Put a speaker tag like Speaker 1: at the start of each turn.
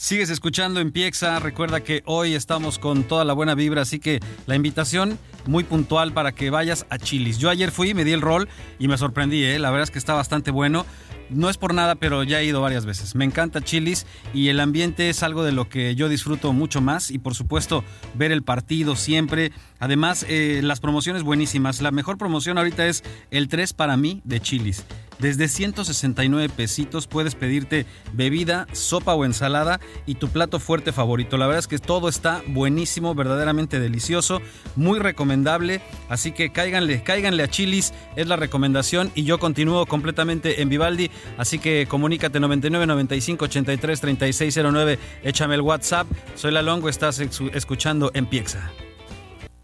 Speaker 1: Sigues escuchando en Piexa. Recuerda que hoy estamos con toda la buena vibra, así que la invitación muy puntual para que vayas a Chili's. Yo ayer fui, me di el rol y me sorprendí, la verdad es que está bastante bueno. No es por nada, pero ya he ido varias veces. Me encanta Chili's y el ambiente es algo de lo que yo disfruto mucho más. Y por supuesto, ver el partido siempre. Además, las promociones buenísimas. La mejor promoción ahorita es el 3 para mí de Chili's. Desde 169 pesitos puedes pedirte bebida, sopa o ensalada y tu plato fuerte favorito. La verdad es que todo está buenísimo, verdaderamente delicioso, muy recomendable. Así que cáiganle a Chili's, es la recomendación. Y yo continúo completamente en Vivaldi. Así que comunícate 99 95 83 36 09. Échame el WhatsApp. Soy La Longo, estás escuchando en Piexa.